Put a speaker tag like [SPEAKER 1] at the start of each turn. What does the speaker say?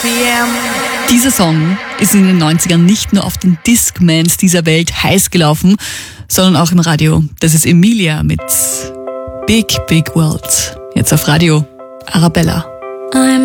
[SPEAKER 1] p.m.
[SPEAKER 2] Dieser Song ist in den 90ern nicht nur auf den Discmans dieser Welt heiß gelaufen, sondern auch im Radio. Das ist Emilia mit Big Big World. Jetzt auf Radio Arabella.